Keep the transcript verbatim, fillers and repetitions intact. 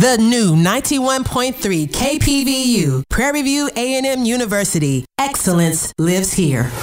The new ninety-one point three K P V U, Prairie View A and M University. Excellence lives here.